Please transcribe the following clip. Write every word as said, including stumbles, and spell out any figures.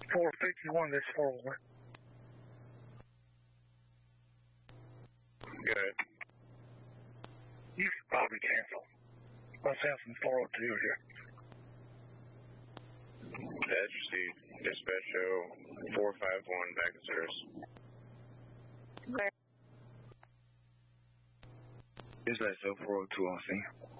four fifty-one, this four oh one. Good. You should probably cancel. Let's have some four oh two here. That's received. Dispatch show four five one back in service. Dispatch show four oh two on scene.